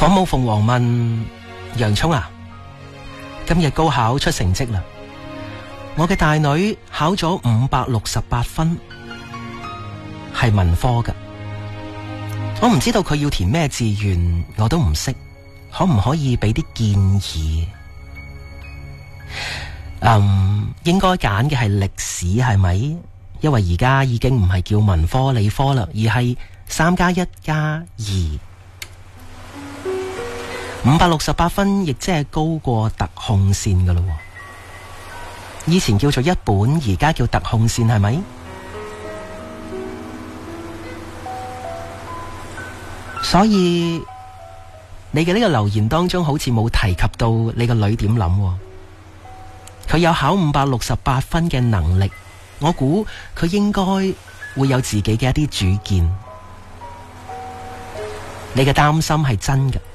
火舞鳳凰問洋蔥啊，今日高考出成績啦，我嘅大女考咗568分，係文科㗎。我唔知道佢要填咩志願，我都唔識，可唔可以俾啲建議？應該揀嘅係歷史係咪？因為而家已經唔係叫文科理科啦，而係3+1+2。568分亦即係高過特控線噶咯。以前叫做一本，而家叫特控線係咪？所以你嘅呢個留言當中好似冇提及到你個女點諗。佢有考568分嘅能力，我估佢應該會有自己嘅一啲主見。你嘅擔心係真嘅。